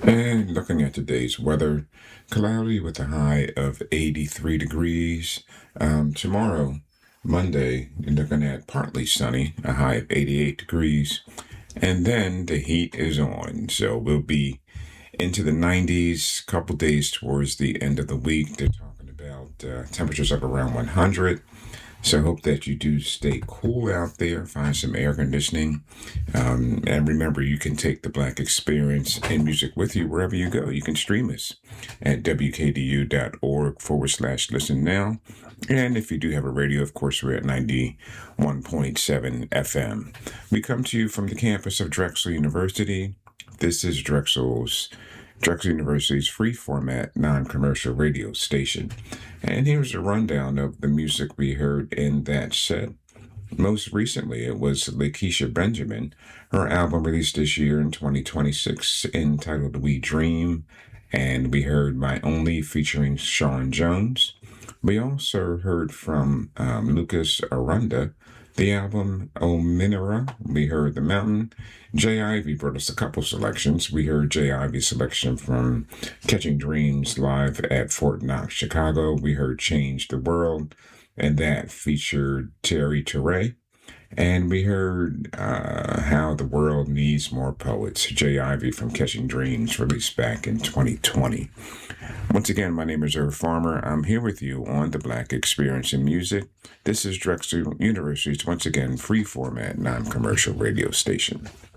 And looking at today's weather, cloudy with a high of 83 degrees. Tomorrow, Monday, you're looking at partly sunny, a high of 88 degrees. And then the heat is on. So we'll be into the 90s, couple days towards the end of the week. They're talking about temperatures up around 100. So I hope that you do stay cool out there, find some air conditioning. And remember, you can take the Black Experience and music with you wherever you go. You can stream us at wkdu.org/listen now. And if you do have a radio, of course, we're at 91.7 FM. We come to you from the campus of Drexel University. This is Drexel University's free format, non-commercial radio station. And here's a rundown of the music we heard in that set. Most recently, it was Lakeisha Benjamin. Her album released this year in 2026 entitled We Dream. And we heard My Only featuring Sean Jones. We also heard from Lucas Aranda, the album Ominira. We heard The Mountain. Jay Ivy brought us a couple selections. We heard Jay Ivy's selection from Catching Dreams live at Fort Knox, Chicago. We heard Change the World, and that featured Terry Teray. And we heard How the World Needs More Poets, Jay Ivy from Catching Dreams, released back in 2020. Once again, my name is Irv Farmer. I'm here with you on the Black Experience in Music. This is Drexel University's, once again, free format, non-commercial radio station.